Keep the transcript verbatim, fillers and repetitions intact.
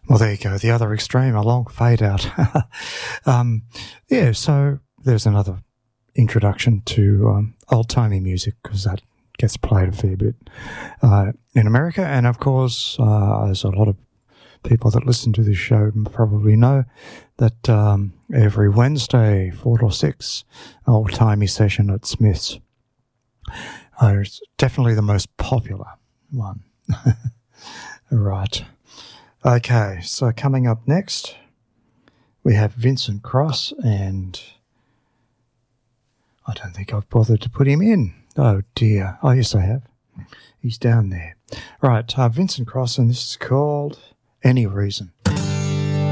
Well, there you go. The other extreme, a long fade out. um, yeah, so there's another introduction to um, old-timey music, because that gets played a fair bit uh, in America. And, of course, uh, as a lot of people that listen to this show probably know, that um, every Wednesday, four to six, old-timey session at Smith's. Uh, it's definitely the most popular one. Right. Okay, so coming up next, we have Vincent Cross, and I don't think I've bothered to put him in. Oh, dear. Oh, yes, I have. He's down there. Right, uh, Vincent Cross, and this is called Any Reason.